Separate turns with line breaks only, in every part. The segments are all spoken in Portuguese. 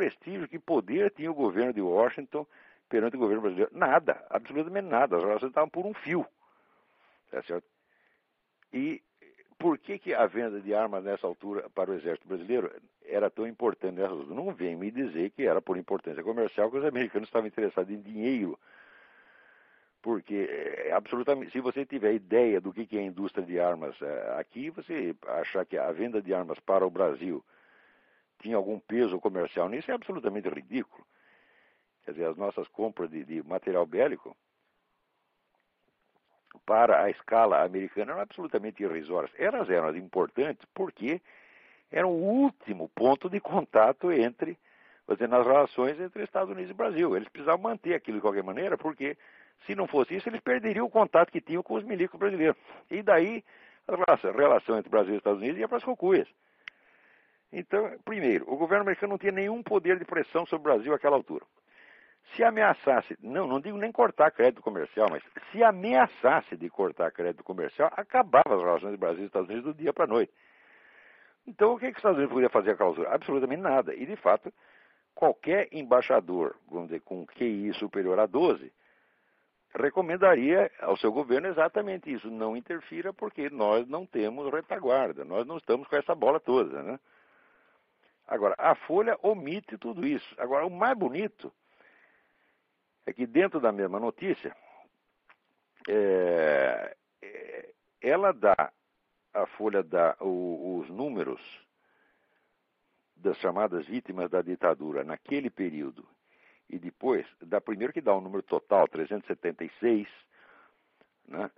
prestígio, que poder tinha o governo de Washington perante o governo brasileiro? Nada, absolutamente nada. As relações estavam por um fio. Tá certo? E por que a venda de armas nessa altura para o exército brasileiro era tão importante? Não vem me dizer que era por importância comercial que os americanos estavam interessados em dinheiro. Porque, absolutamente, se você tiver ideia do que é a indústria de armas aqui, você achar que a venda de armas para o Brasil tinha algum peso comercial nisso é absolutamente ridículo. Quer dizer, as nossas compras de material bélico para a escala americana eram absolutamente irrisórias. Elas eram importantes porque eram o último ponto de contato entre, nas relações entre Estados Unidos e Brasil. Eles precisavam manter aquilo de qualquer maneira, porque se não fosse isso, eles perderiam o contato que tinham com os milicos brasileiros. E daí a relação entre Brasil e Estados Unidos ia para as cocuias. Então, primeiro, o governo americano não tinha nenhum poder de pressão sobre o Brasil àquela altura. Se ameaçasse, não digo nem cortar crédito comercial, mas se ameaçasse de cortar crédito comercial, acabava as relações do Brasil e Estados Unidos do dia para a noite. Então, o que os Estados Unidos podia fazer àquela altura? Absolutamente nada. E, de fato, qualquer embaixador, vamos dizer, com QI superior a 12, recomendaria ao seu governo exatamente isso. Não interfira porque nós não temos retaguarda, nós não estamos com essa bola toda, né? Agora, a Folha omite tudo isso. Agora, o mais bonito é que dentro da mesma notícia, a Folha dá os números das chamadas vítimas da ditadura naquele período. E depois, primeiro que dá um número total, 376, né?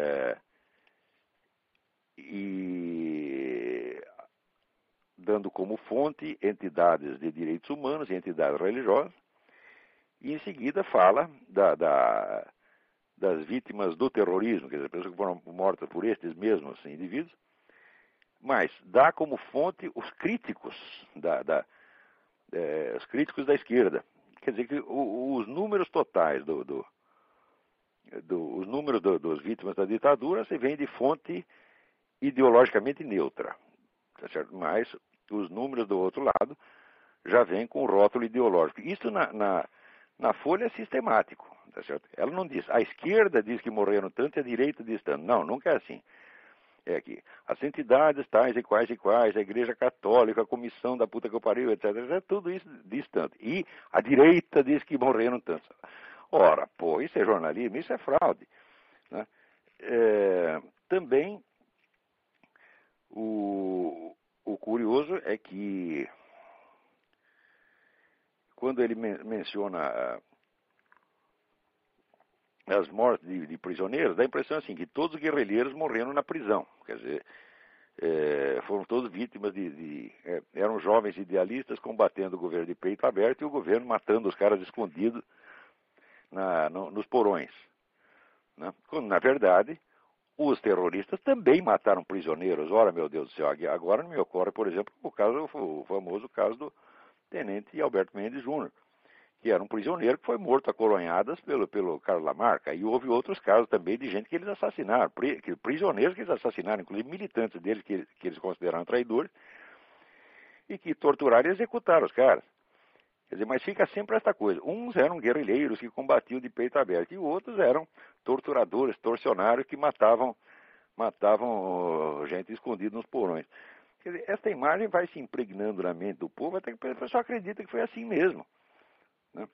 E dando como fonte entidades de direitos humanos e entidades religiosas. E em seguida fala das vítimas do terrorismo, quer dizer, pessoas que foram mortas por estes mesmos indivíduos, mas dá como fonte os críticos os críticos da esquerda. Quer dizer que os números totais os números dos vítimas da ditadura se vêm de fonte ideologicamente neutra, tá certo? Mas os números do outro lado já vêm com rótulo ideológico. Isso na Folha é sistemático, tá certo? Ela não diz, a esquerda diz que morreram tanto e a direita diz tanto. Não, nunca é assim. É que as entidades tais e quais, a Igreja Católica, a Comissão da puta que eu pariu, etc., tudo isso diz tanto. E a direita diz que morreram tanto. Ora, pô, isso é jornalismo, isso é fraude, né? Também, o curioso é que quando ele menciona as mortes de prisioneiros, dá a impressão assim, que todos os guerrilheiros morreram na prisão. Quer dizer, foram todos vítimas eram jovens idealistas combatendo o governo de peito aberto e o governo matando os caras escondidos nos porões, né? Quando, na verdade, os terroristas também mataram prisioneiros. Ora, meu Deus do céu, agora não me ocorre, por exemplo, o famoso caso do tenente Alberto Mendes Júnior, que era um prisioneiro que foi morto a coronhadas pelo Carlos Lamarca. E houve outros casos também de gente que eles assassinaram, prisioneiros que eles assassinaram, inclusive militantes deles que eles consideraram traidores, e que torturaram e executaram os caras. Quer dizer, mas fica sempre esta coisa. Uns eram guerrilheiros que combatiam de peito aberto, e outros eram torturadores, torcionários que matavam gente escondida nos porões. Quer dizer, esta imagem vai se impregnando na mente do povo até que a pessoa acredita que foi assim mesmo, né?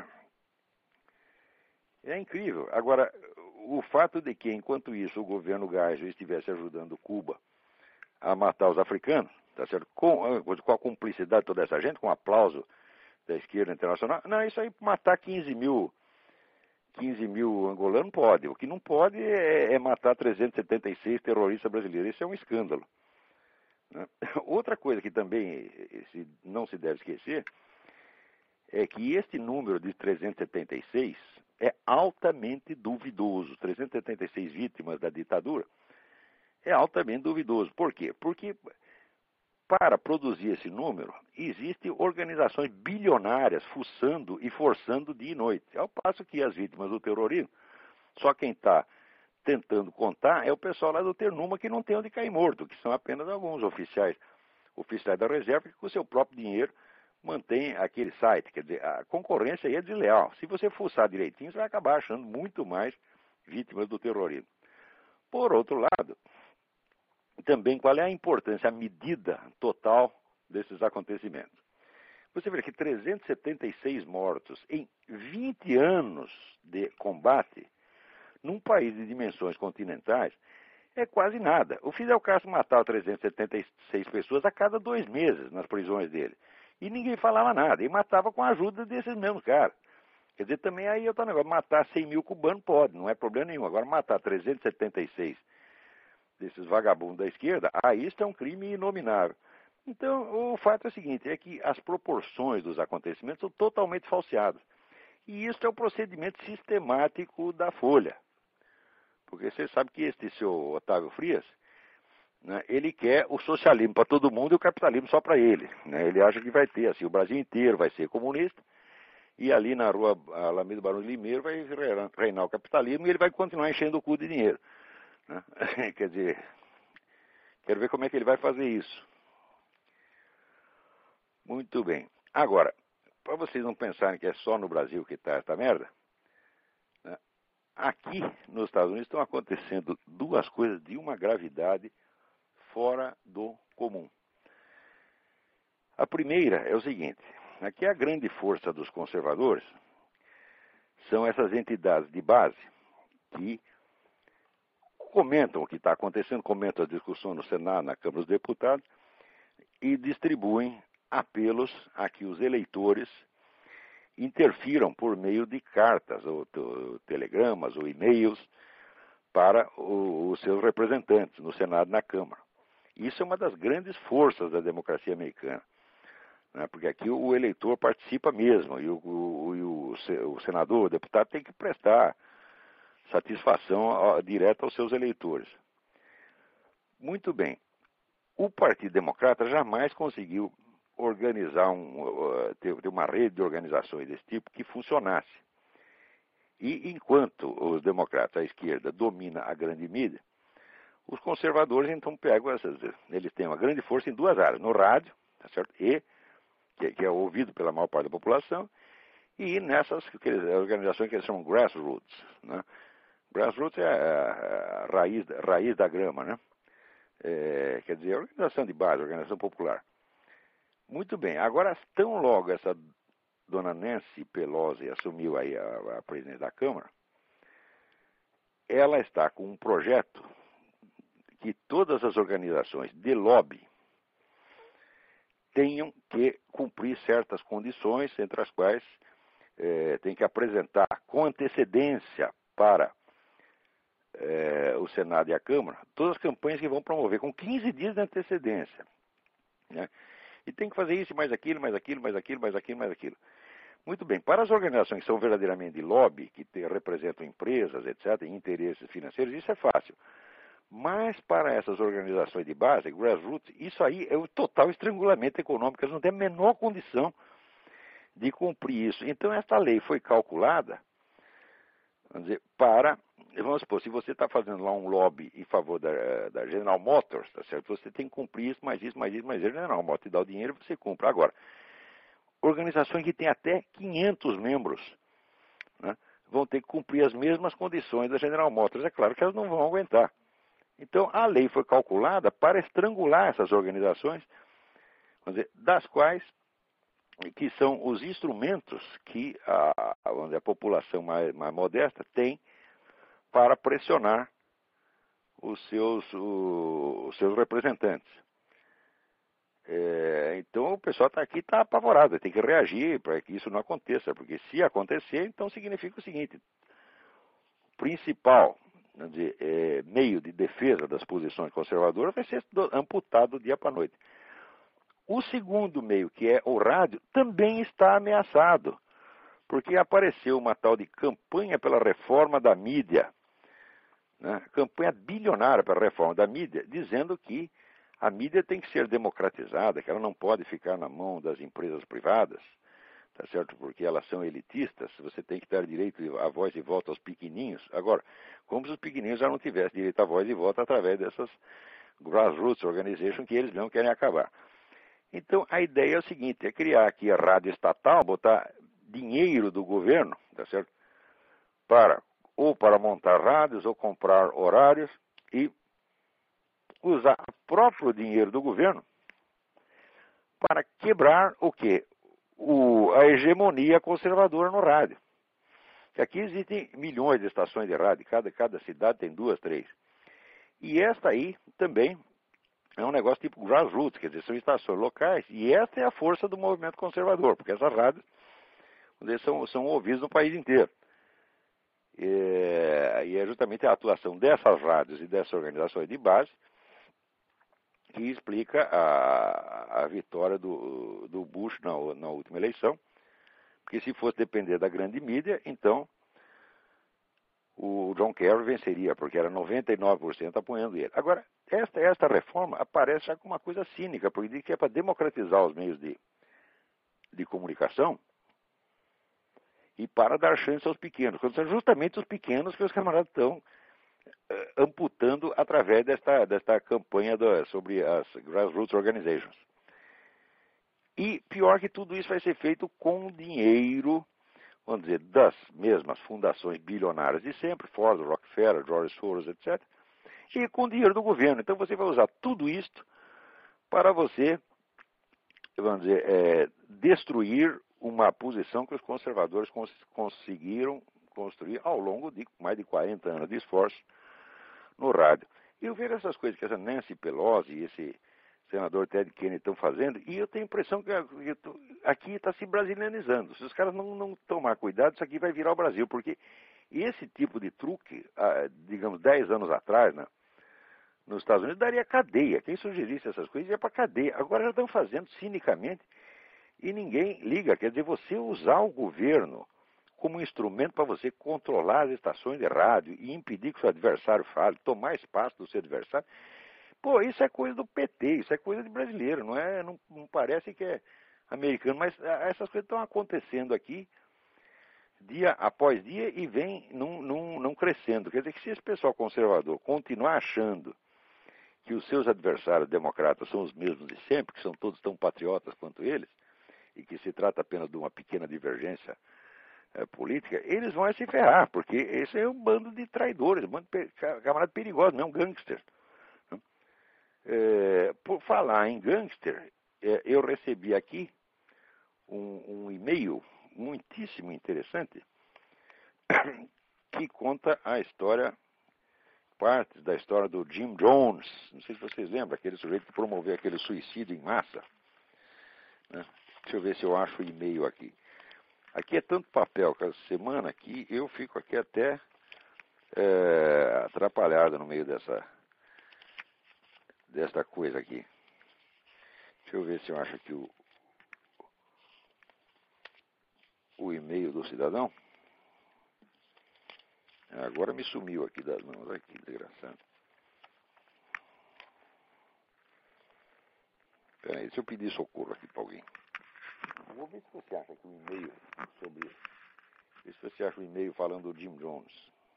É incrível. Agora, o fato de que, enquanto isso, o governo Geisel estivesse ajudando Cuba a matar os africanos, tá certo? Com a cumplicidade de toda essa gente, com o aplauso da esquerda internacional, não, isso aí, matar 15 mil angolanos pode. O que não pode é matar 376 terroristas brasileiros. Isso é um escândalo, né? Outra coisa que também não se deve esquecer é que este número de 376 é altamente duvidoso. 376 vítimas da ditadura é altamente duvidoso. Por quê? Porque para produzir esse número, existem organizações bilionárias fuçando e forçando dia e noite. Ao passo que as vítimas do terrorismo, só quem está tentando contar é o pessoal lá do Ternuma que não tem onde cair morto, que são apenas alguns oficiais da reserva que com seu próprio dinheiro mantém aquele site. Quer dizer, a concorrência aí é desleal. Se você fuçar direitinho, você vai acabar achando muito mais vítimas do terrorismo. Por outro lado, também qual é a importância, a medida total desses acontecimentos. Você vê que 376 mortos em 20 anos de combate, num país de dimensões continentais, é quase nada. O Fidel Castro matava 376 pessoas a cada 2 meses nas prisões dele. E ninguém falava nada. E matava com a ajuda desses mesmos caras. Quer dizer, também aí outro negócio. Matar 100 mil cubanos pode, não é problema nenhum. Agora, matar 376 desses vagabundos da esquerda, isso é um crime inominável. Então, o fato é o seguinte, é que as proporções dos acontecimentos são totalmente falseadas. E isso é o procedimento sistemático da Folha. Porque você sabe que este seu Otávio Frias, né, ele quer o socialismo para todo mundo e o capitalismo só para ele. Né? Ele acha que vai ter, assim, o Brasil inteiro vai ser comunista e ali na rua Alameda Barão de Limeiro vai reinar o capitalismo e ele vai continuar enchendo o cu de dinheiro. Né? Quer dizer, quero ver como é que ele vai fazer isso. Muito bem. Agora, para vocês não pensarem que é só no Brasil que está essa merda, né, aqui nos Estados Unidos estão acontecendo duas coisas de uma gravidade fora do comum. A primeira é o seguinte, aqui a grande força dos conservadores são essas entidades de base que comentam o que está acontecendo, comentam a discussão no Senado, na Câmara dos Deputados e distribuem apelos a que os eleitores interfiram por meio de cartas, ou telegramas, ou e-mails para os seus representantes no Senado e na Câmara. Isso é uma das grandes forças da democracia americana, né? Porque aqui o eleitor participa mesmo, e o senador, o deputado tem que prestar satisfação direta aos seus eleitores. Muito bem. O Partido Democrata jamais conseguiu organizar ter uma rede de organizações desse tipo que funcionasse. E enquanto os democratas, a esquerda, domina a grande mídia, os conservadores então pegam eles têm uma grande força em duas áreas, no rádio, tá certo? E que é ouvido pela maior parte da população, e nessas organizações que eles chamam grassroots, né? Grassroots é a raiz da grama, né? Quer dizer, organização de base, organização popular. Muito bem, agora tão logo essa dona Nancy Pelosi assumiu aí a presidência da Câmara, ela está com um projeto que todas as organizações de lobby tenham que cumprir certas condições, entre as quais tem que apresentar com antecedência para o Senado e a Câmara todas as campanhas que vão promover, com 15 dias de antecedência. Né? E tem que fazer isso, mais aquilo, mais aquilo, mais aquilo, mais aquilo, mais aquilo. Muito bem, para as organizações que são verdadeiramente de lobby, que representam empresas, etc., interesses financeiros, isso é fácil. Mas para essas organizações de base, grassroots, isso aí é o total estrangulamento econômico, eles não têm a menor condição de cumprir isso. Então, esta lei foi calculada, vamos dizer, vamos supor, se você está fazendo lá um lobby em favor da General Motors, tá certo? Você tem que cumprir isso, mais isso, mais isso, mais isso. General Motors te dá o dinheiro e você cumpre. Agora, organizações que têm até 500 membros, né, vão ter que cumprir as mesmas condições da General Motors. É claro que elas não vão aguentar. Então, a lei foi calculada para estrangular essas organizações, vamos dizer, das quais que são os instrumentos que a população mais modesta tem para pressionar os seus representantes. Então o pessoal aqui está apavorado, tem que reagir para que isso não aconteça, porque se acontecer, então significa o seguinte: o principal meio de defesa das posições conservadoras vai ser amputado do dia para a noite. O segundo meio, que é o rádio, também está ameaçado, porque apareceu uma tal de campanha pela reforma da mídia, né? Campanha bilionária pela reforma da mídia, dizendo que a mídia tem que ser democratizada, que ela não pode ficar na mão das empresas privadas, tá certo? Porque elas são elitistas, você tem que dar direito à voz e voto aos pequeninhos. Agora, como se os pequeninhos já não tivessem direito à voz e voto através dessas grassroots organizations que eles não querem acabar. Então, a ideia é o seguinte, é criar aqui a rádio estatal, botar dinheiro do governo, tá certo? Ou para montar rádios, ou comprar horários, e usar o próprio dinheiro do governo para quebrar o quê? A hegemonia conservadora no rádio. Aqui existem milhões de estações de rádio, cada cidade tem 2, 3. E esta aí também é um negócio tipo grassroots, quer dizer, são estações locais, e esta é a força do movimento conservador, porque essas rádios são ouvidas no país inteiro. E é justamente a atuação dessas rádios e dessas organizações de base que explica a vitória do Bush na última eleição, porque se fosse depender da grande mídia, então o John Kerry venceria, porque era 99% apoiando ele. Agora, esta reforma aparece já como uma coisa cínica, porque diz que é para democratizar os meios de comunicação e para dar chance aos pequenos, quando são justamente os pequenos que os camaradas estão amputando através desta campanha sobre as Grassroots Organizations. E pior que tudo isso vai ser feito com dinheiro, vamos dizer, das mesmas fundações bilionárias de sempre, Ford, Rockefeller, George Soros, etc., e com dinheiro do governo. Então você vai usar tudo isto para você, vamos dizer, destruir uma posição que os conservadores conseguiram construir ao longo de mais de 40 anos de esforço no rádio. E eu vejo essas coisas que essa Nancy Pelosi e esse senador Ted Kennedy estão fazendo, e eu tenho a impressão que aqui está se brasilianizando. Se os caras não tomar cuidado, isso aqui vai virar o Brasil, porque esse tipo de truque, digamos, 10 anos atrás, né, nos Estados Unidos, daria cadeia. Quem sugerisse essas coisas ia para cadeia. Agora já estão fazendo cinicamente e ninguém liga. Quer dizer, você usar o governo como instrumento para você controlar as estações de rádio e impedir que o seu adversário fale, tomar espaço do seu adversário. Pô, isso é coisa do PT, isso é coisa de brasileiro, não parece que é americano, mas essas coisas estão acontecendo aqui dia após dia e vem não crescendo. Quer dizer que se esse pessoal conservador continuar achando que os seus adversários democratas são os mesmos de sempre, que são todos tão patriotas quanto eles, e que se trata apenas de uma pequena divergência política, eles vão se ferrar, porque esse é um bando de traidores, um bando de camaradas perigosos, não gangsters. Por falar em gangster, eu recebi aqui um e-mail muitíssimo interessante que conta a história, partes da história do Jim Jones. Não sei se vocês lembram, aquele sujeito que promoveu aquele suicídio em massa. Né? Deixa eu ver se eu acho o e-mail aqui. Aqui é tanto papel cada semana que eu fico aqui até atrapalhado no meio desta coisa aqui. Deixa eu ver se eu acho aqui o e-mail do cidadão. Agora me sumiu aqui das mãos, aqui, desgraçado. Peraí, deixa eu pedir socorro aqui para alguém. Vou ver se você acha aqui um e-mail sobre isso. Ver se você acha um e-mail falando do Jim Jones.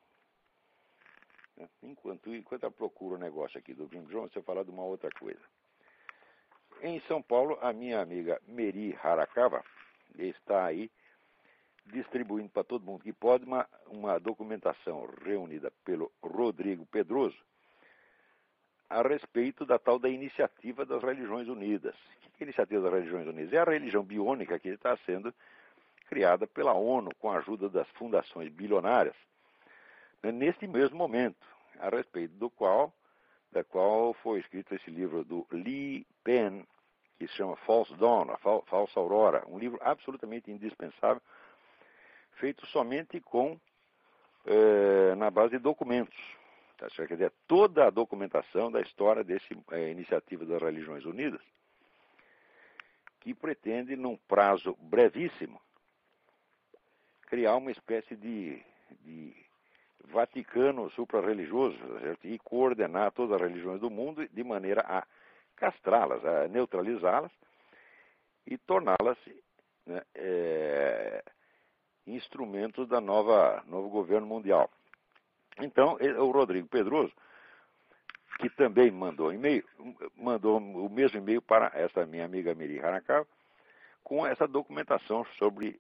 Enquanto eu procuro o negócio aqui do Jim Jones, eu falar de uma outra coisa. Em São Paulo, a minha amiga Meri Harakawa está aí distribuindo para todo mundo que pode uma documentação reunida pelo Rodrigo Pedroso a respeito da tal da Iniciativa das Religiões Unidas. O que é a Iniciativa das Religiões Unidas? É a religião biônica que está sendo criada pela ONU com a ajuda das fundações bilionárias, né, neste mesmo momento, a respeito da qual foi escrito esse livro do Lee Penn, que se chama False Dawn, a Falsa Aurora, um livro absolutamente indispensável, feito somente na base de documentos. Tá? Quer dizer, toda a documentação da história dessa Iniciativa das Religiões Unidas, que pretende, num prazo brevíssimo, criar uma espécie de Vaticano supra-religioso, certo? E coordenar todas as religiões do mundo de maneira a castrá-las, a neutralizá-las e torná-las, né, instrumentos da novo governo mundial. Então, o Rodrigo Pedroso que também mandou e-mail, mandou o mesmo e-mail para essa minha amiga Miri Hanakawa, com essa documentação sobre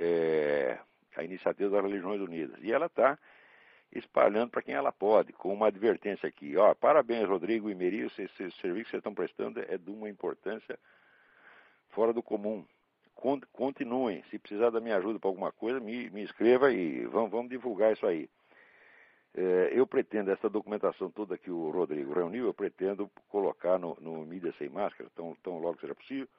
a iniciativa das Religiões Unidas. E ela está espalhando para quem ela pode, com uma advertência aqui. Ó, parabéns, Rodrigo e Miri, esse serviço que vocês estão prestando é de uma importância fora do comum. Continuem. Se precisar da minha ajuda para alguma coisa, me escreva e vamos divulgar isso aí. Eu pretendo, essa documentação toda que o Rodrigo reuniu, eu pretendo colocar no Mídia Sem Máscara, tão logo seja possível,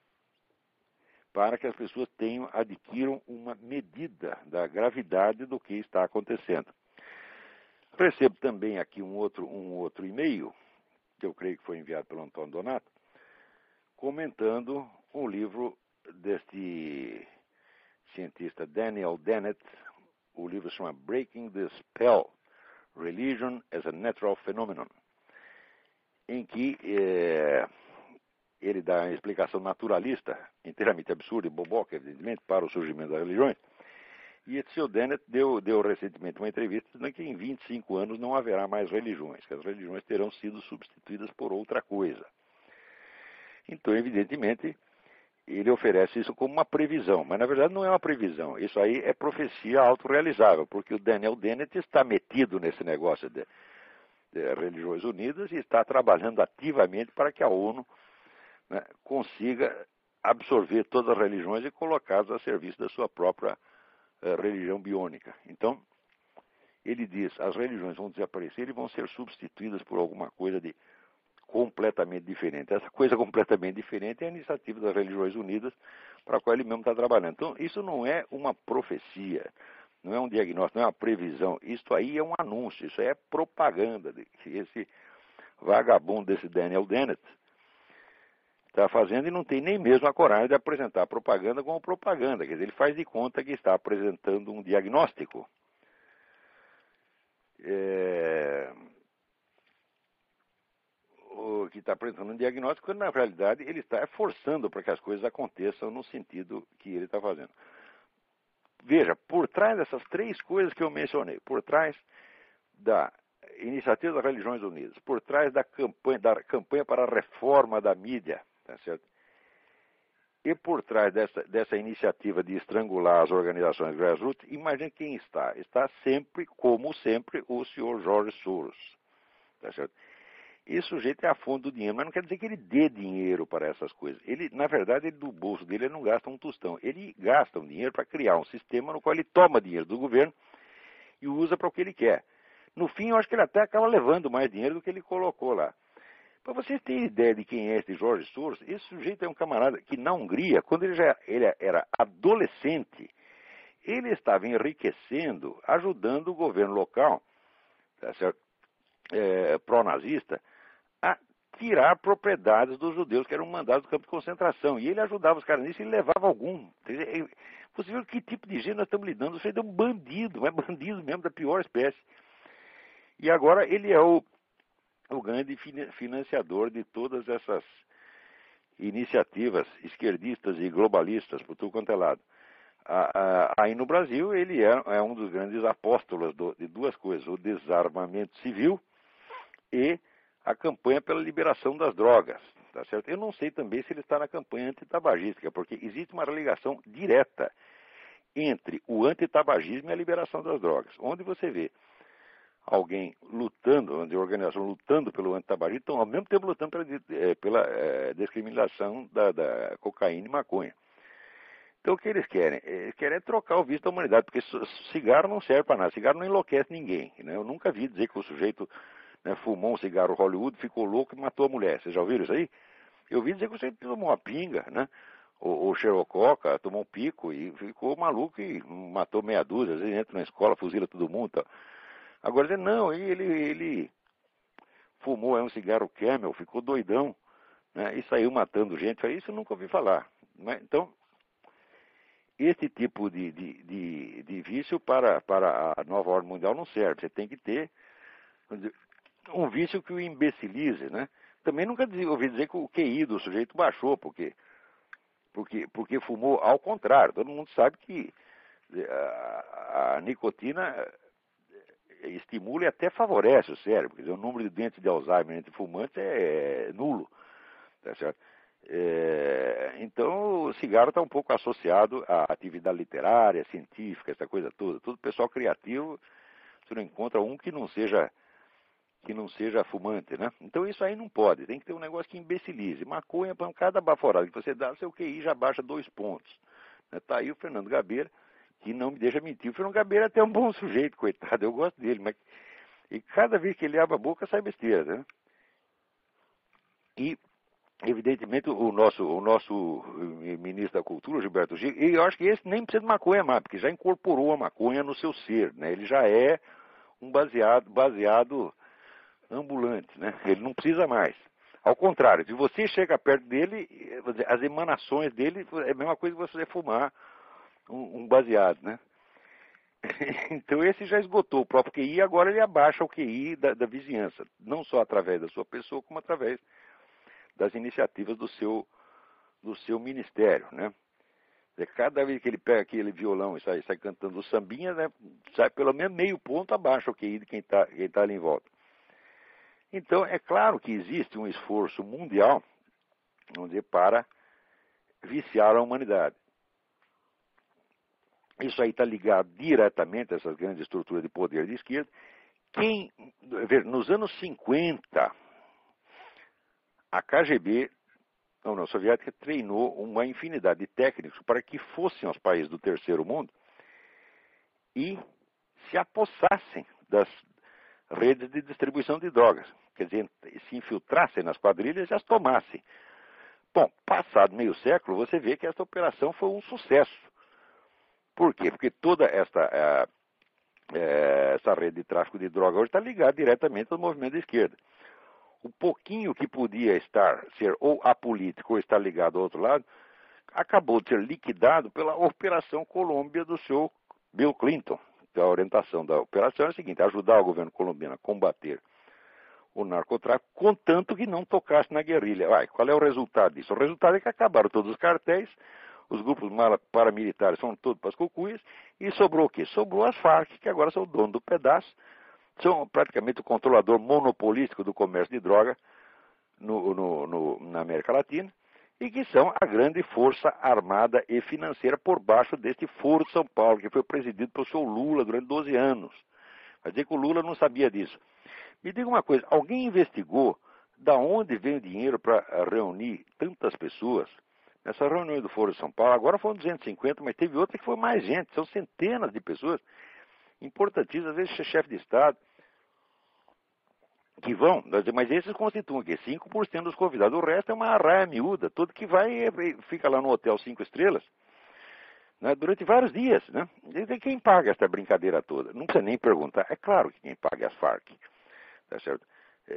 para que as pessoas adquiram uma medida da gravidade do que está acontecendo. Recebo também aqui um outro e-mail, que eu creio que foi enviado pelo Antônio Donato, comentando um livro deste cientista Daniel Dennett. O livro se chama Breaking the Spell, Religion as a Natural Phenomenon, em que ele dá uma explicação naturalista, inteiramente absurda e boboca, evidentemente, para o surgimento das religiões. E esse seu Dennett deu recentemente uma entrevista dizendo que em 25 anos não haverá mais religiões, que as religiões terão sido substituídas por outra coisa. Então, evidentemente, ele oferece isso como uma previsão, mas na verdade não é uma previsão. Isso aí é profecia autorrealizável, porque o Daniel Dennett está metido nesse negócio de Religiões Unidas e está trabalhando ativamente para que a ONU, né, consiga absorver todas as religiões e colocá-las a serviço da sua própria religião biônica. Então, ele diz, as religiões vão desaparecer e vão ser substituídas por alguma coisa de completamente diferente. Essa coisa completamente diferente é a iniciativa das Religiões Unidas, para a qual ele mesmo está trabalhando. Então, isso não é uma profecia, não é um diagnóstico, não é uma previsão. Isso aí é um anúncio, isso aí é propaganda. Esse vagabundo desse Daniel Dennett está fazendo e não tem nem mesmo a coragem de apresentar a propaganda como propaganda. Quer dizer, ele faz de conta que está apresentando um diagnóstico. Que está apresentando um diagnóstico, quando na realidade ele está forçando para que as coisas aconteçam no sentido que ele está fazendo. Veja, por trás dessas três coisas que eu mencionei, por trás da iniciativa das Religiões Unidas, por trás da campanha para a reforma da mídia, tá certo? E por trás dessa iniciativa de estrangular as organizações grassroots, imagine quem está. Está sempre, como sempre, o senhor Jorge Soros, tá certo? Esse sujeito é a fundo do dinheiro, mas não quer dizer que ele dê dinheiro para essas coisas. Ele, na verdade, do bolso dele ele não gasta um tostão. Ele gasta um dinheiro para criar um sistema no qual ele toma dinheiro do governo e usa para o que ele quer. No fim, eu acho que ele até acaba levando mais dinheiro do que ele colocou lá. Para vocês terem ideia de quem é esse Jorge Soros, esse sujeito é um camarada que na Hungria, quando ele era adolescente, ele estava enriquecendo, ajudando o governo local, tá certo? Pró-nazista, a tirar propriedades dos judeus que eram mandados do campo de concentração. E ele ajudava os caras nisso e ele levava algum. Você viu que tipo de gente nós estamos lidando? Você é um bandido, mas bandido mesmo da pior espécie. E agora ele é o grande financiador de todas essas iniciativas esquerdistas e globalistas por tudo quanto é lado. Aí no Brasil ele é um dos grandes apóstolos de duas coisas, o desarmamento civil e a campanha pela liberação das drogas, tá certo? Eu não sei também se ele está na campanha antitabagística, porque existe uma ligação direta entre o antitabagismo e a liberação das drogas. Onde você vê alguém lutando, onde a organização lutando pelo antitabagismo, estão ao mesmo tempo lutando pela descriminalização da cocaína e maconha. Então o que eles querem? Eles querem trocar o vício da humanidade, porque cigarro não serve para nada, cigarro não enlouquece ninguém. Né? Eu nunca vi dizer que o sujeito fumou um cigarro Hollywood, ficou louco e matou a mulher. Vocês já ouviram isso aí? Eu vi dizer que você tomou uma pinga, né? Ou xerococa, tomou um pico e ficou maluco e matou meia dúzia. Às vezes entra na escola, fuzila todo mundo. Tá? Agora, não, ele fumou um cigarro Camel, ficou doidão, né? E saiu matando gente. Isso eu nunca ouvi falar. Né? Então, esse tipo de vício para a nova ordem mundial não serve. Você tem que ter um vício que o imbecilize, né? Também nunca ouvi dizer que o QI do sujeito baixou, porque fumou. Ao contrário, todo mundo sabe que a nicotina estimula e até favorece o cérebro. Quer dizer, o número de doentes de Alzheimer entre fumantes é nulo. Tá certo? Então, o cigarro está um pouco associado à atividade literária, científica, essa coisa toda. Todo pessoal criativo, você não encontra um que não seja fumante, né? Então isso aí não pode, tem que ter um negócio que imbecilize. Maconha, para cada baforada que você dá, seu QI já baixa 2 pontos. Tá aí o Fernando Gabeira, que não me deixa mentir. O Fernando Gabeira é até um bom sujeito, coitado, eu gosto dele, mas e cada vez que ele abre a boca sai besteira, né? E evidentemente o nosso ministro da Cultura, Gilberto Gil, e eu acho que esse nem precisa de maconha mais, porque já incorporou a maconha no seu ser, né? Ele já é um baseado ambulante, né? Ele não precisa mais. Ao contrário, se você chega perto dele, as emanações dele é a mesma coisa que você fumar um baseado, né? Então esse já esgotou o próprio QI, agora ele abaixa o QI da vizinhança, não só através da sua pessoa, como através das iniciativas do seu ministério, né? Cada vez que ele pega aquele violão e sai cantando sambinha, né, sai pelo menos meio ponto abaixo o QI de quem tá ali em volta. Então, é claro que existe um esforço mundial, vamos dizer, para viciar a humanidade. Isso aí está ligado diretamente a essas grandes estruturas de poder de esquerda. Nos anos 50, a KGB, a União Soviética, treinou uma infinidade de técnicos para que fossem aos países do terceiro mundo e se apossassem das redes de distribuição de drogas. Quer dizer, se infiltrassem nas quadrilhas e as tomassem. Bom, passado meio século, você vê que essa operação foi um sucesso. Por quê? Porque toda essa rede de tráfico de droga hoje está ligada diretamente ao movimento da esquerda. O pouquinho que podia ser ou apolítico ou estar ligado ao outro lado, acabou de ser liquidado pela Operação Colômbia do seu Bill Clinton. Então, a orientação da operação é a seguinte: ajudar o governo colombiano a combater o narcotráfico, contanto que não tocasse na guerrilha. Qual é o resultado disso? O resultado é que acabaram todos os cartéis, os grupos paramilitares são todos para as cucuias, e sobrou o quê? Sobrou as Farc, que agora são o dono do pedaço, são praticamente o controlador monopolístico do comércio de droga na América Latina, e que são a grande força armada e financeira por baixo deste Foro de São Paulo, que foi presidido pelo seu Lula durante 12 anos. Vai dizer que o Lula não sabia disso. Me diga uma coisa, alguém investigou da onde vem o dinheiro para reunir tantas pessoas? Nessa reunião do Foro de São Paulo, agora foram 250, mas teve outra que foi mais gente, são centenas de pessoas importantíssimas, às vezes chefe de Estado, que vão, mas esses constituem o quê? 5% dos convidados, o resto é uma arraia miúda, todo que vai fica lá no hotel 5 estrelas, né, durante vários dias, né? E quem paga essa brincadeira toda? Não precisa nem perguntar, é claro que quem paga é as Farc, tá certo?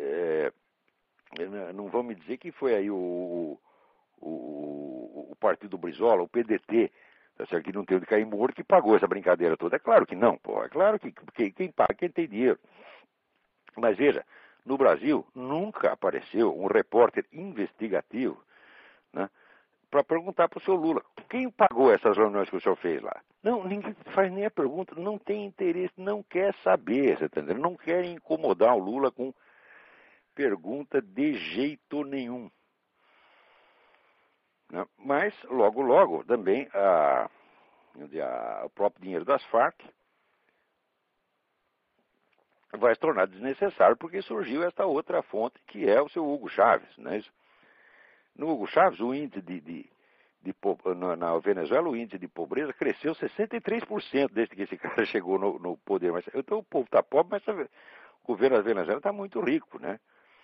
Não vão me dizer que foi aí o Partido Brizola, o PDT, tá certo? Que não tem onde cair morto, que pagou essa brincadeira toda. É claro que não, pô. É claro que quem paga, quem tem dinheiro. Mas veja, no Brasil nunca apareceu um repórter investigativo, né, para perguntar para o seu Lula, quem pagou essas reuniões que o senhor fez lá? Não, ninguém faz nem a pergunta, não tem interesse, não quer saber, você tá entendendo? Não quer incomodar o Lula com pergunta de jeito nenhum. Né? Mas, logo, logo, também o próprio dinheiro das Farc vai se tornar desnecessário porque surgiu esta outra fonte que é o seu Hugo Chávez. Né? No Hugo Chávez, o índice na Venezuela, o índice de pobreza cresceu 63% desde que esse cara chegou no poder. Então o povo está pobre, mas o governo da Venezuela está muito rico, né?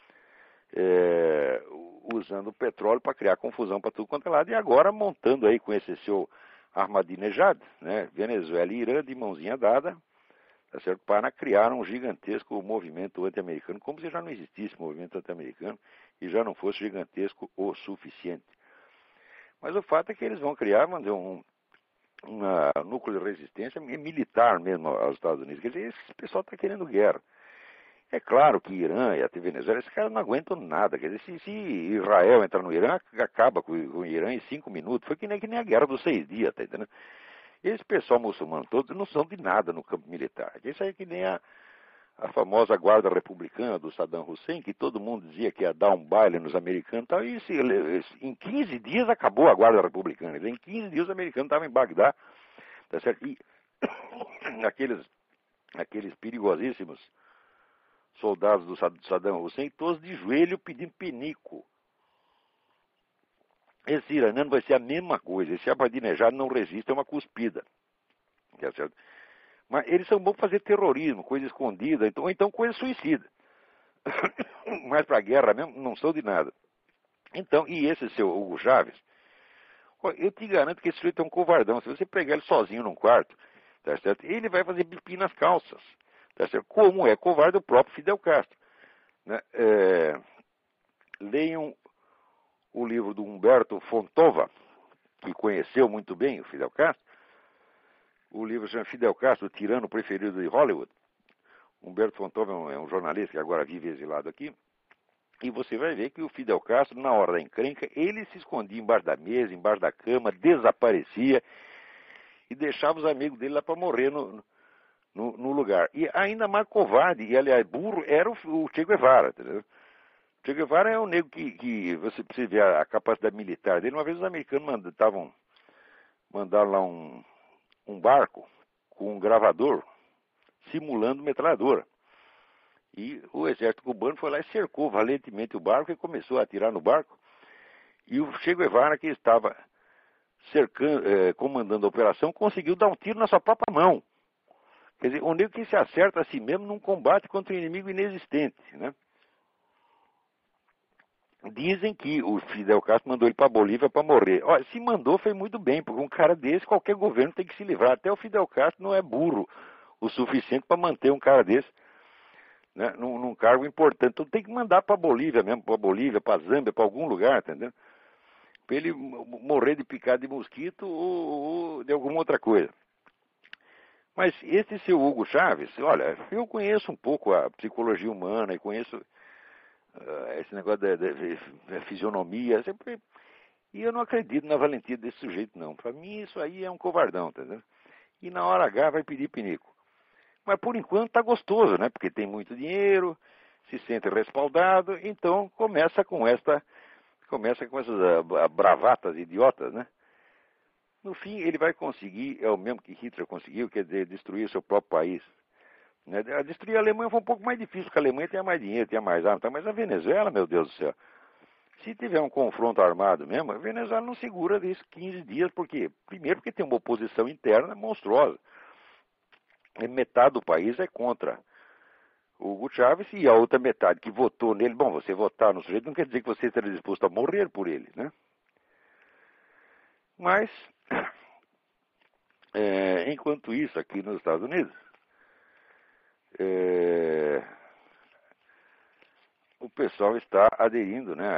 Usando o petróleo para criar confusão para tudo quanto é lado, e agora montando aí com esse seu Ahmadinejad, né? Venezuela e Irã de mãozinha dada, tá certo? Para criar um gigantesco movimento anti-americano, como se já não existisse movimento anti-americano e já não fosse gigantesco o suficiente. Mas o fato é que eles vão criar, vamos dizer, um núcleo de resistência militar mesmo aos Estados Unidos. Quer dizer, esse pessoal está querendo guerra. É claro que Irã e a Venezuela, esses caras não aguentam nada. Quer dizer, se Israel entrar no Irã, acaba com o Irã em 5 minutos. Foi que nem a guerra dos 6 dias, tá entendendo? Esse pessoal muçulmano todos não são de nada no campo militar. Isso aí é que nem a famosa guarda republicana do Saddam Hussein, que todo mundo dizia que ia dar um baile nos americanos, tal, e em 15 dias acabou a guarda republicana. Em 15 dias os americanos estavam em Bagdá, tá certo? E aqueles perigosíssimos soldados do Saddam Hussein, todos de joelho pedindo pinico. Esse iraniano vai ser a mesma coisa. Esse Ahmadinejad não resiste a uma cuspida. Tá certo? Mas eles são bons para fazer terrorismo, coisa escondida, ou então coisa suicida. Mas para a guerra mesmo, não são de nada. Então, e esse seu Hugo Chávez, eu te garanto que esse sujeito é um covardão. Se você pegar ele sozinho num quarto, tá certo? Ele vai fazer pipi nas calças. Tá certo? Como é covarde o próprio Fidel Castro. Né? Leiam o livro do Humberto Fontova, que conheceu muito bem o Fidel Castro. O livro chama Fidel Castro, o tirano preferido de Hollywood. Humberto Fontova é um jornalista que agora vive exilado aqui. E você vai ver que o Fidel Castro, na hora da encrenca, ele se escondia embaixo da mesa, embaixo da cama, desaparecia e deixava os amigos dele lá para morrer no lugar. E ainda mais covarde, e aliás burro, era o Che Guevara, entendeu? Che Guevara é um negro que você precisa ver a capacidade militar dele. Uma vez os americanos mandaram lá um barco com um gravador simulando metralhadora. E o exército cubano foi lá e cercou valentemente o barco e começou a atirar no barco. E o Che Guevara, que estava comandando a operação, conseguiu dar um tiro na sua própria mão. Quer dizer, o negro que se acerta a si mesmo num combate contra um inimigo inexistente, né? Dizem que o Fidel Castro mandou ele para a Bolívia para morrer. Olha, se mandou, foi muito bem, porque um cara desse, qualquer governo tem que se livrar. Até o Fidel Castro não é burro o suficiente para manter um cara desse, né, num cargo importante. Então tem que mandar para a Bolívia mesmo, para a Bolívia, para a Zâmbia, para algum lugar, entendeu? Para ele morrer de picada de mosquito ou de alguma outra coisa. Mas esse seu Hugo Chávez, olha, eu conheço um pouco a psicologia humana e conheço esse negócio da fisionomia, sempre, e eu não acredito na valentia desse sujeito, não. Para mim isso aí é um covardão, entendeu? E na hora H vai pedir pinico. Mas por enquanto tá gostoso, né? Porque tem muito dinheiro, se sente respaldado, então começa com essas bravatas idiotas, né? No fim ele vai conseguir, é o mesmo que Hitler conseguiu, quer dizer, destruir o seu próprio país. Né? Destruir a Alemanha foi um pouco mais difícil, porque a Alemanha tinha mais dinheiro, tinha mais armas, mas a Venezuela, meu Deus do céu, se tiver um confronto armado mesmo, a Venezuela não segura isso 15 dias, porque primeiro porque tem uma oposição interna monstruosa. Metade do país é contra o Hugo Chávez e a outra metade que votou nele, bom, você votar no sujeito não quer dizer que você esteja disposto a morrer por ele, né? Mas, enquanto isso, aqui nos Estados Unidos, o pessoal está aderindo, né,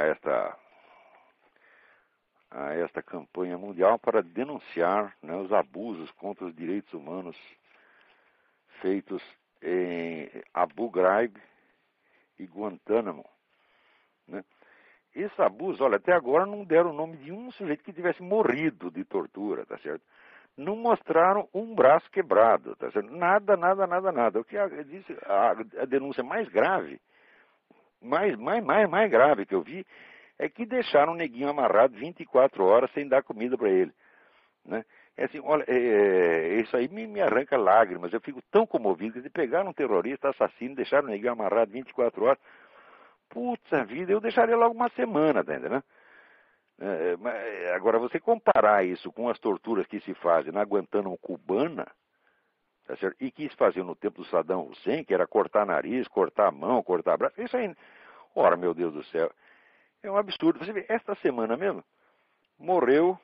a esta campanha mundial para denunciar, né, os abusos contra os direitos humanos feitos em Abu Ghraib e Guantánamo, né? Esse abuso, olha, até agora não deram o nome de um sujeito que tivesse morrido de tortura, tá certo? Não mostraram um braço quebrado, tá certo? Nada. O que a denúncia mais grave, mais grave que eu vi, é que deixaram o neguinho amarrado 24 horas sem dar comida para ele, né? É assim, olha, isso aí me arranca lágrimas. Eu fico tão comovido de pegar um terrorista, assassino, deixar o neguinho amarrado 24 horas. Puta vida, eu deixaria logo uma semana, tá entendendo? Agora, você comparar isso com as torturas que se fazem na Guantánamo cubana, tá certo? E que se faziam no tempo do Saddam Hussein, que era cortar nariz, cortar a mão, cortar braço, isso aí, ora, meu Deus do céu, é um absurdo. Você vê, esta semana mesmo, morreu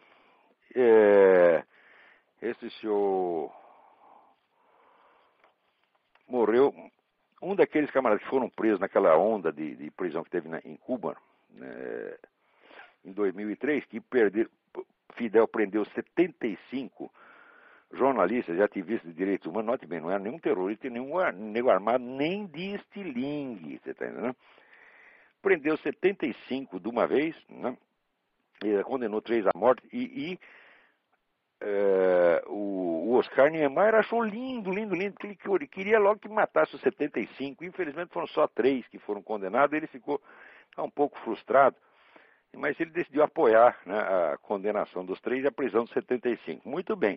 esse senhor, morreu um daqueles camaradas que foram presos naquela onda de prisão que teve em Cuba, né, em 2003, que Fidel prendeu 75 jornalistas e ativistas de direitos humanos. Note bem, não era nenhum terrorista, nenhum nego armado, nem de estilingue, você está entendendo? Prendeu 75 de uma vez, né? E condenou 3 à morte, o Oscar Niemeyer achou lindo, lindo, lindo, que ele queria logo que matasse os 75. Infelizmente foram só 3 que foram condenados, ele ficou um pouco frustrado, mas ele decidiu apoiar, né, a condenação dos 3 e a prisão dos 75. Muito bem.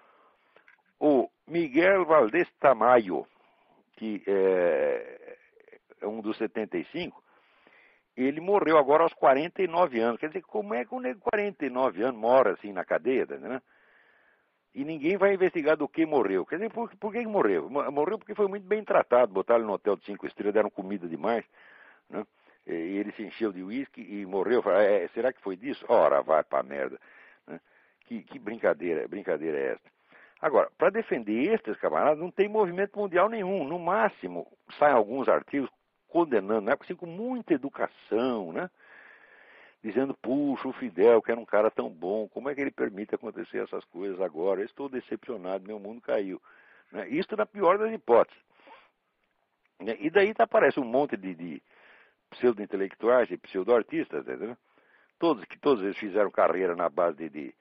O Miguel Valdés Tamayo, que é um dos 75, ele morreu agora aos 49 anos. Quer dizer, como é que um nego de 49 anos mora assim na cadeia, né? E ninguém vai investigar do que morreu. Quer dizer, por que morreu? Morreu porque foi muito bem tratado, botaram ele no hotel de 5 estrelas, deram comida demais, né? E ele se encheu de uísque e morreu. Será que foi disso? Ora, vai pra merda, né? Que brincadeira é essa? Agora, para defender estes camaradas, não tem movimento mundial nenhum. No máximo, saem alguns artigos condenando, né? Assim, com muita educação, né? Dizendo, puxa, o Fidel, que era um cara tão bom, como é que ele permite acontecer essas coisas agora? Eu estou decepcionado, meu mundo caiu. Né? Isso na pior das hipóteses. E daí aparece um monte de pseudo-intelectuais e pseudo-artistas, entendeu? Todos eles fizeram carreira na base de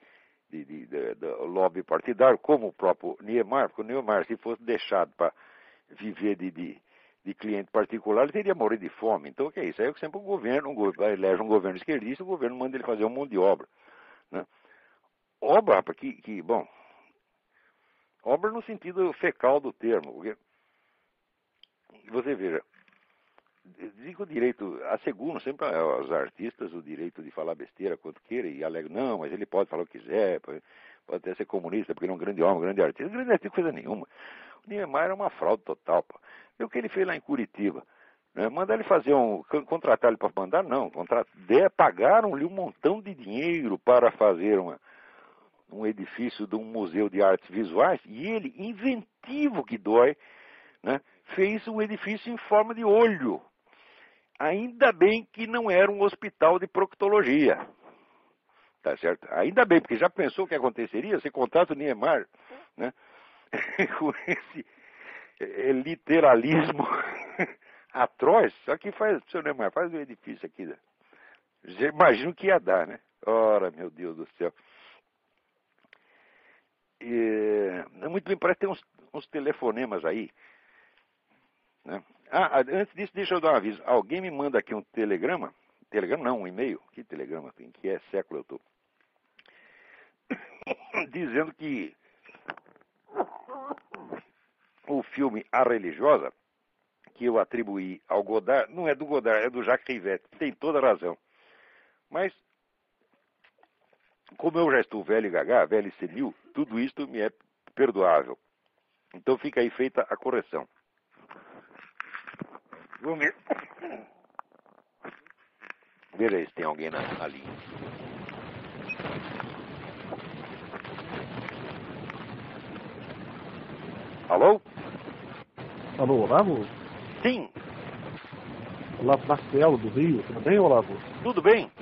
lobby partidário, como o próprio Niemeyer, porque o Niemeyer, se fosse deixado para viver de cliente particular, ele teria morrido de fome. Então, o que é isso? Aí é sempre o governo elege um governo esquerdista, o governo manda ele fazer um monte de obra. Né? Obra, rapaz, bom, obra no sentido fecal do termo, porque você veja, digo o direito, asseguram sempre aos artistas o direito de falar besteira quanto queira e alegam, não, mas ele pode falar o que quiser, pode até ser comunista, porque ele é um grande homem, um grande artista. Um grande artista, coisa nenhuma. O Niemeyer é uma fraude total, pô. E o que ele fez lá em Curitiba? Né? Mandar ele fazer contratar ele para mandar, não. Pagaram-lhe um montão de dinheiro para fazer um edifício de um museu de artes visuais, e ele, inventivo que dói, né, fez um edifício em forma de olho. Ainda bem que não era um hospital de proctologia. Tá certo? Ainda bem, porque já pensou o que aconteceria? Você contrata o Niemeyer, né? Com esse literalismo atroz, só que faz, seu Niemeyer, faz um edifício aqui. Né? Já imagino que ia dar, né? Ora, meu Deus do céu. Muito bem, parece que tem uns telefonemas aí. Né? Antes disso, deixa eu dar um aviso. Alguém me manda aqui um telegrama. Telegrama não, um e-mail. Que telegrama tem? Que século eu tô? Dizendo que o filme A Religiosa, que eu atribuí ao Godard, não é do Godard, é do Jacques Rivette. Tem toda a razão. Mas, como eu já estou velho e gaga, velho e senil, tudo isto me é perdoável. Então fica aí feita a correção. Vamos ver. Veja aí se tem alguém na linha. Alô?
Alô, Olavo?
Sim.
Olavo Marcelo, do Rio. Tudo bem, Olavo?
Tudo bem?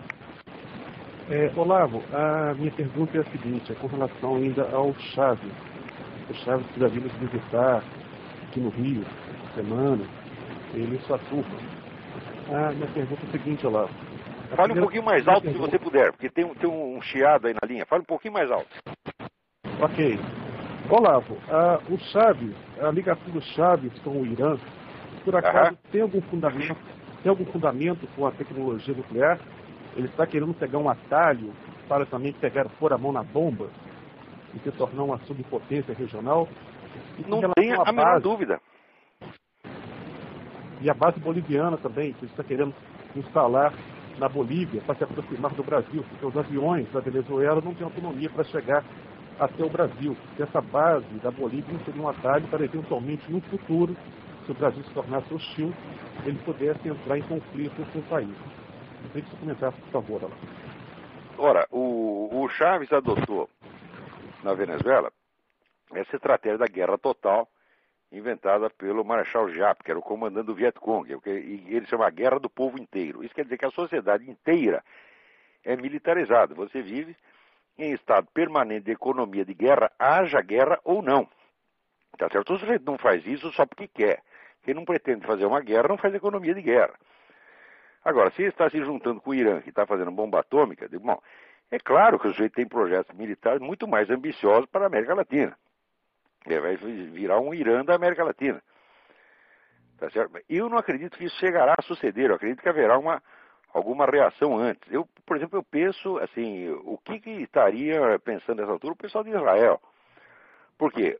Olavo, a minha pergunta é a seguinte, é com relação ainda ao Chaves. O Chaves que já vindo nos visitar aqui no Rio, semana, ele e sua turma. A minha pergunta é a seguinte, Olavo.
Fale um pouquinho mais alto se você puder, porque tem um chiado aí na linha. Fale um pouquinho mais alto.
Ok. Olavo, o Chaves, a ligação do Chaves com o Irã, por acaso tem algum fundamento com a tecnologia nuclear? Ele está querendo pegar um atalho para também pôr a mão na bomba e se tornar uma subpotência regional?
Não tenha a menor dúvida.
E a base boliviana também, que ele está querendo instalar na Bolívia para se aproximar do Brasil, porque os aviões da Venezuela não têm autonomia para chegar até o Brasil. E essa base da Bolívia não seria um atalho para eventualmente no futuro, se o Brasil se tornasse hostil, ele pudesse entrar em conflito com o país. Eu queria que você comentasse, por favor, Alain.
Ora, o Chaves adotou na Venezuela essa estratégia da guerra total inventada pelo Marechal Giap, que era o comandante do Vietcong, e ele chama a guerra do povo inteiro. Isso quer dizer que a sociedade inteira é militarizada. Você vive em estado permanente de economia de guerra, haja guerra ou não. Tá certo? O sujeito não faz isso só porque quer. Quem não pretende fazer uma guerra não faz economia de guerra. Agora, se ele está se juntando com o Irã, que está fazendo bomba atômica, bom, é claro que o sujeito tem projetos militares muito mais ambiciosos para a América Latina. Vai virar um Irã da América Latina. Tá certo? Eu não acredito que isso chegará a suceder. Eu acredito que haverá alguma reação antes. Por exemplo, eu penso assim, o que estaria pensando nessa altura o pessoal de Israel? Por quê?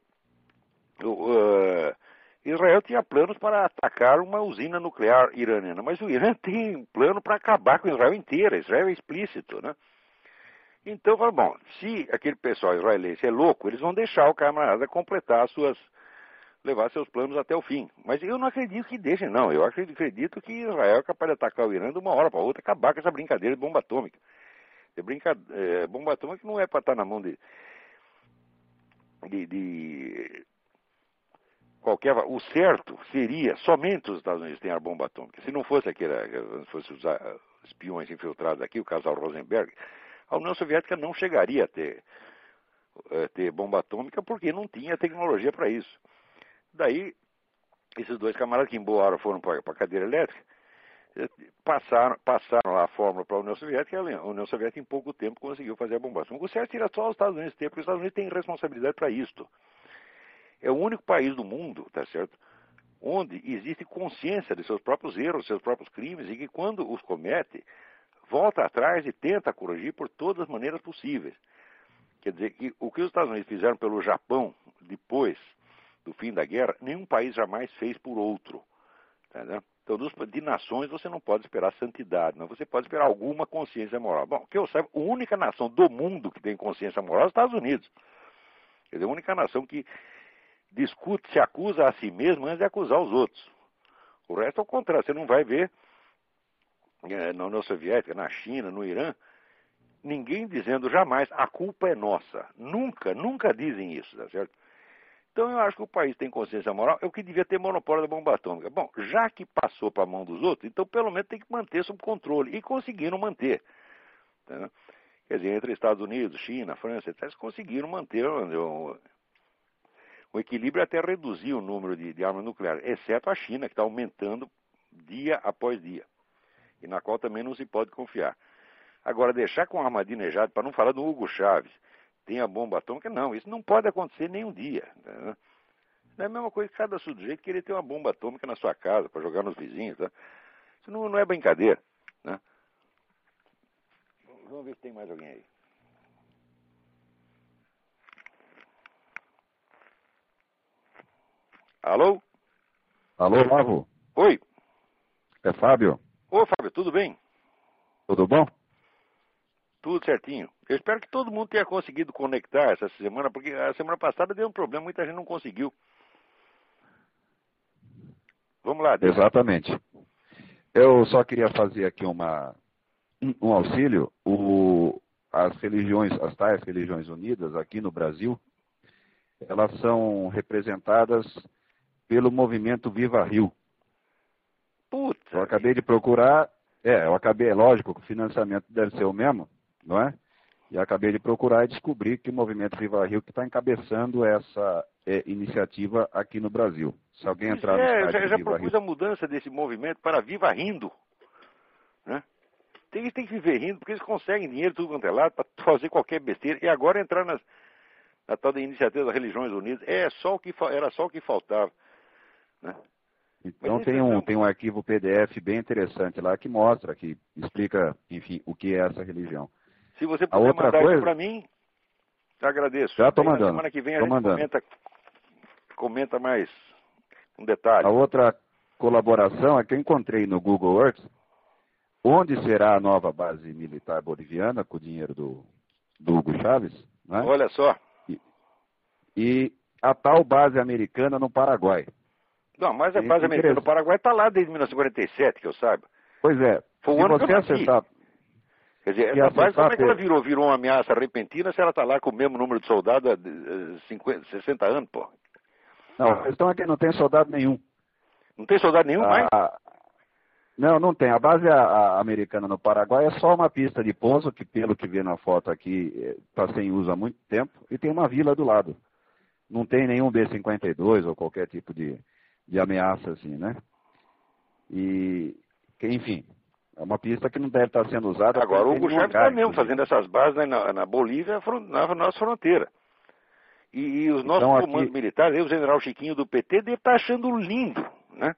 Israel tinha planos para atacar uma usina nuclear iraniana, mas o Irã tem plano para acabar com Israel inteira. Israel é explícito, né? Então, bom, se aquele pessoal israelense é louco, eles vão deixar o camarada completar levar seus planos até o fim. Mas eu não acredito que deixem, não. Eu acredito que Israel é capaz de atacar o Irã de uma hora para outra, acabar com essa brincadeira de bomba atômica. Bomba atômica não é para estar na mão de qualquer. O certo seria somente os Estados Unidos terem a bomba atômica. Se não fosse fosse usar espiões infiltrados aqui, o casal Rosenberg, a União Soviética não chegaria a ter bomba atômica porque não tinha tecnologia para isso. Daí, esses dois camaradas que emboaram foram para a cadeira elétrica, passaram lá a fórmula para a União Soviética, e a União Soviética em pouco tempo conseguiu fazer a bomba atômica. O certo seria só os Estados Unidos ter, porque os Estados Unidos têm responsabilidade para isto. É o único país do mundo, tá certo, onde existe consciência de seus próprios erros, seus próprios crimes, e que quando os comete, volta atrás e tenta corrigir por todas as maneiras possíveis. Quer dizer, que o que os Estados Unidos fizeram pelo Japão depois do fim da guerra, nenhum país jamais fez por outro. Entendeu? Então, de nações você não pode esperar santidade, mas você pode esperar alguma consciência moral. Bom, que eu saiba, a única nação do mundo que tem consciência moral é os Estados Unidos. Quer dizer, a única nação que discute, se acusa a si mesma antes de acusar os outros. O resto é o contrário. Você não vai ver na União Soviética, na China, no Irã, ninguém dizendo jamais a culpa é nossa. Nunca, nunca dizem isso, tá certo? Então eu acho que o país tem consciência moral, é o que devia ter monopólio da bomba atômica. Bom, já que passou para a mão dos outros, então pelo menos tem que manter sob controle. E conseguiram manter. Tá? Quer dizer, entre Estados Unidos, China, França, etc., eles conseguiram manter o equilíbrio até reduzir o número de armas nucleares, exceto a China, que está aumentando dia após dia. E na qual também não se pode confiar. Agora, deixar com Ahmadinejad, para não falar do Hugo Chávez, tem a bomba atômica, não, isso não pode acontecer nem um dia. Né? É a mesma coisa que cada sujeito querer ter uma bomba atômica na sua casa, para jogar nos vizinhos. Tá? Isso não é brincadeira. Né? Vamos ver se tem mais alguém aí. Alô?
Alô, Lavo?
Oi.
É Fábio?
Ô, Fábio, tudo bem?
Tudo bom?
Tudo certinho. Eu espero que todo mundo tenha conseguido conectar essa semana, porque a semana passada deu um problema, muita gente não conseguiu. Vamos lá.
Exatamente. Eu só queria fazer aqui um auxílio. As tais religiões unidas aqui no Brasil, elas são representadas pelo movimento Viva Rio.
Puta.
Eu acabei de procurar, é lógico que o financiamento deve ser o mesmo, não é? E acabei de procurar e descobri que o movimento Viva Rio que está encabeçando essa iniciativa aqui no Brasil. Se alguém entrar no site
já
Viva
propus
Rio...
a mudança desse movimento para Viva Rindo. Né? Eles têm que viver rindo, porque eles conseguem dinheiro tudo quanto é lado para fazer qualquer besteira. E agora entrar na tal da iniciativa das Religiões Unidas era só o que faltava. Né?
Então tem um arquivo PDF bem interessante lá que mostra, que explica, enfim, o que é essa religião.
Se você puder mandar isso para mim, eu agradeço.
Já estou mandando.
Na semana que vem a gente comenta mais um detalhe.
A outra colaboração é que eu encontrei no Google Earth onde será a nova base militar boliviana com o dinheiro do Hugo Chávez. Né?
Olha só.
E a tal base americana no Paraguai.
Não, mas a base americana no Paraguai está lá desde 1947, que eu saiba.
Pois é.
Foi o ano que eu nasci. Quer dizer, essa base, como é que ela virou uma ameaça repentina se ela está lá com o mesmo número de soldados há 60 anos, pô?
Não, a questão é que não tem soldado nenhum.
Não tem soldado nenhum mais?
Não tem. A base americana no Paraguai é só uma pista de pouso, que pelo que vê na foto aqui, está sem uso há muito tempo, e tem uma vila do lado. Não tem nenhum B-52 ou qualquer tipo de ameaça assim, né? E, enfim, é uma pista que não deve estar sendo usada.
Agora, o Hugo Chávez está mesmo fazendo essas bases na Bolívia, na nossa fronteira. E os nossos
então,
comandos militares, o general Chiquinho do PT, deve estar achando lindo, né?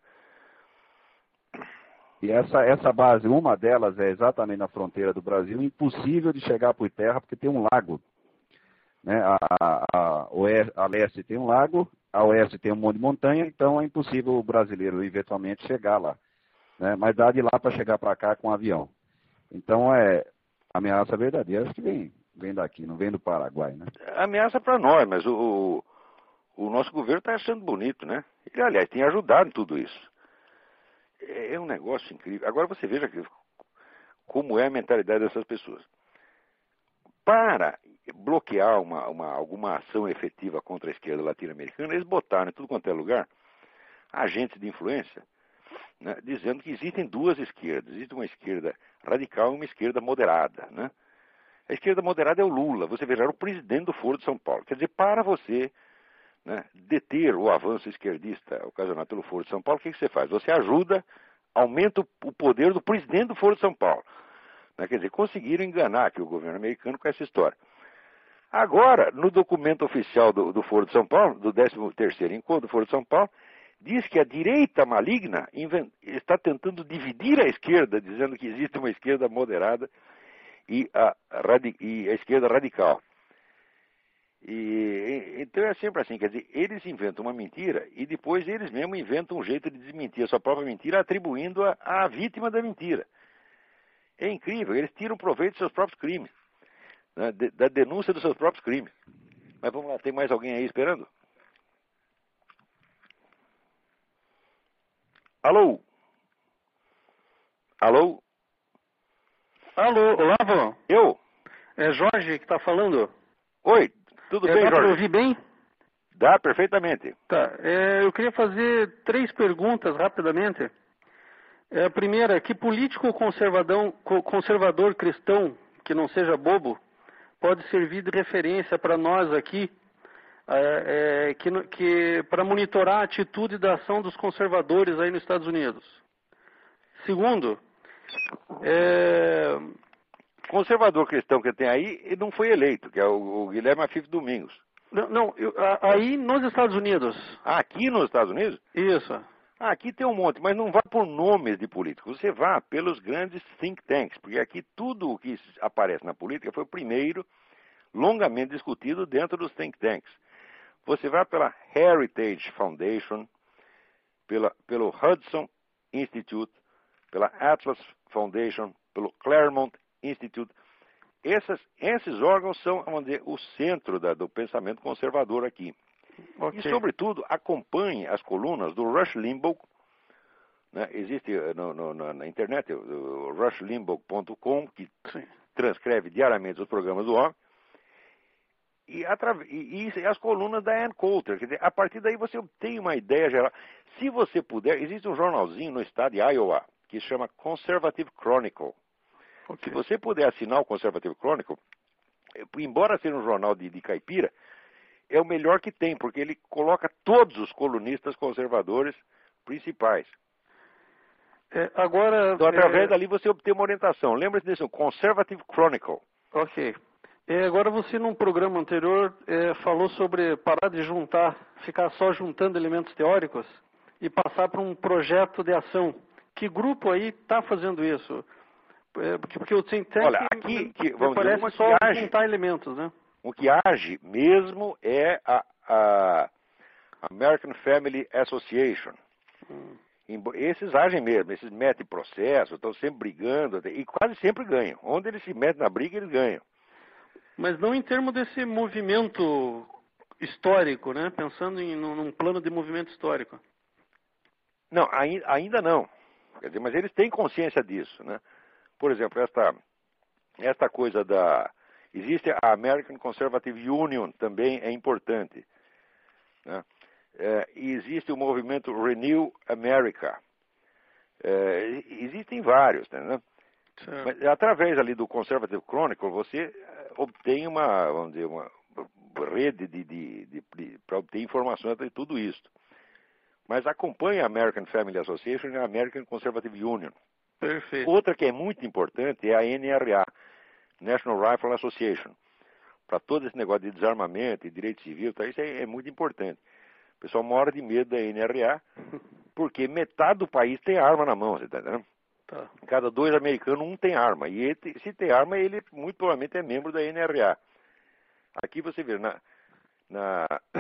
E essa base, uma delas é exatamente na fronteira do Brasil, impossível de chegar por terra porque tem um lago. Né? A leste tem um lago, a oeste tem um monte de montanha, então é impossível o brasileiro eventualmente chegar lá. Né? Mas dá de lá para chegar para cá com avião. Então é ameaça verdadeira, acho que vem daqui, não vem do Paraguai. Né?
Ameaça para nós, mas o nosso governo está achando bonito, né? Ele, aliás, tem ajudado em tudo isso. É um negócio incrível. Agora você veja como é a mentalidade dessas pessoas. Para bloquear alguma ação efetiva contra a esquerda latino-americana, eles botaram em tudo quanto é lugar agentes de influência, né, dizendo que existem duas esquerdas. Existe uma esquerda radical e uma esquerda moderada. Né? A esquerda moderada é o Lula. Você veja, era o presidente do Foro de São Paulo. Quer dizer, para você, né, deter o avanço esquerdista ocasionado pelo Foro de São Paulo, o que você faz? Você aumenta o poder do presidente do Foro de São Paulo. Né? Quer dizer, conseguiram enganar aqui o governo americano com essa história. Agora, no documento oficial do Foro de São Paulo, do 13º encontro do Foro de São Paulo, diz que a direita maligna está tentando dividir a esquerda, dizendo que existe uma esquerda moderada e a esquerda radical. Então é sempre assim, quer dizer, eles inventam uma mentira e depois eles mesmos inventam um jeito de desmentir a sua própria mentira, atribuindo-a à vítima da mentira. É incrível, eles tiram proveito dos seus próprios crimes, né, da denúncia dos seus próprios crimes. Mas vamos lá, tem mais alguém aí esperando? Alô? Alô?
Alô, Olavo?
Eu?
É Jorge que está falando.
Oi, tudo bem,
Dá para
Jorge?
ouvir bem?
Dá, perfeitamente.
Tá, eu queria fazer 3 perguntas rapidamente. A primeira, que político conservador cristão, que não seja bobo, pode servir de referência para nós aqui, para monitorar a atitude da ação dos conservadores aí nos Estados Unidos? Segundo,
Conservador cristão que tem aí, ele não foi eleito, que é o Guilherme Afif Domingos.
Aí nos Estados Unidos.
Aqui nos Estados Unidos?
Isso.
Aqui tem um monte, mas não vá por nomes de políticos, você vá pelos grandes think tanks, porque aqui tudo o que aparece na política foi o primeiro longamente discutido dentro dos think tanks. Você vai pela Heritage Foundation, pelo Hudson Institute, pela Atlas Foundation, pelo Claremont Institute. Esses órgãos são, vamos dizer, o centro do pensamento conservador aqui. Okay. E, sobretudo, acompanhe as colunas do Rush Limbaugh. Né? Existe na internet o rushlimbaugh.com, que transcreve diariamente os programas do homem. E as colunas da Ann Coulter. Quer dizer, a partir daí você tem uma ideia geral. Se você puder, existe um jornalzinho no estado de Iowa que se chama Conservative Chronicle. Okay. Se você puder assinar o Conservative Chronicle, embora seja um jornal de caipira, é o melhor que tem, porque ele coloca todos os colunistas conservadores principais. Então, através dali você obtém uma orientação. Lembre-se disso, Conservative Chronicle.
Ok. Agora você, num programa anterior, falou sobre parar de ficar só juntando elementos teóricos e passar para um projeto de ação. Que grupo aí está fazendo isso? Porque o think tank parece só juntar elementos, né?
O que age mesmo é a American Family Association. Esses agem mesmo, esses metem processo, estão sempre brigando e quase sempre ganham. Onde eles se metem na briga, eles ganham.
Mas não em termos desse movimento histórico, né? Pensando num plano de movimento histórico.
Não, ainda não. Quer dizer, mas eles têm consciência disso, né? Por exemplo, esta coisa existe a American Conservative Union, também é importante. Né? Existe o movimento Renew America. Existem vários, né? Mas, através ali do Conservative Chronicle, você obtém uma rede para obter informações de tudo isso. Mas acompanhe a American Family Association e a American Conservative Union.
Perfeito.
Outra que é muito importante é a NRA, National Rifle Association. para todo esse negócio de desarmamento e direito civil, tá? Isso é muito importante. O pessoal morre de medo da NRA, porque metade do país tem arma na mão, você está entendendo?
Tá.
Cada 2 americanos, um tem arma. E ele, se tem arma, ele muito provavelmente é membro da NRA. Aqui você vê,